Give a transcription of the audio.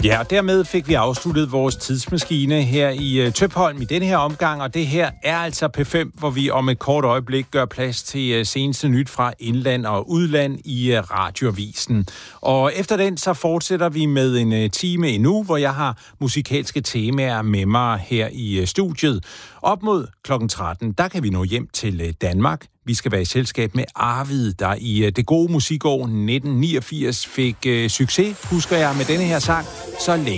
Ja, og dermed fik vi afsluttet vores tidsmaskine her i Tøpholm i denne her omgang, og det her er altså P5, hvor vi om et kort øjeblik gør plads til seneste nyt fra indland og udland i Radioavisen. Og efter den så fortsætter vi med en time endnu, hvor jeg har musikalske temaer med mig her i studiet. Op mod klokken 13, der kan vi nå hjem til Danmark. Vi skal være i selskab med Arvid, der i det gode musikår 1989 fik succes, husker jeg, med denne her sang, Så længe